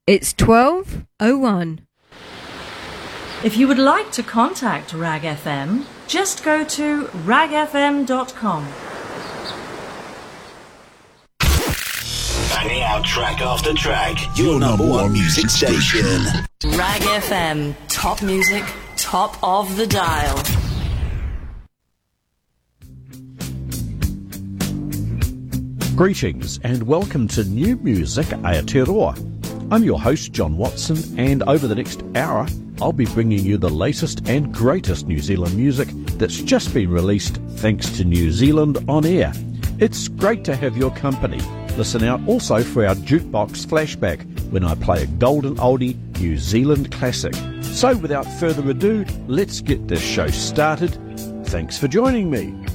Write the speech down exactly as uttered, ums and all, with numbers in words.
It's twelve oh one. If you would like to contact Rag F M, just go to rag f m dot com. Banging out track after track, your number one music station. Rag F M, top music, top of the dial. Greetings and welcome to New Music Aotearoa. I'm your host John Watson, and over the next hour I'll be bringing you the latest and greatest New Zealand music that's just been released thanks to New Zealand On Air. It's great to have your company. Listen out also for our Jukebox Flashback when I play a golden oldie New Zealand classic. So without further ado, let's get this show started. Thanks for joining me.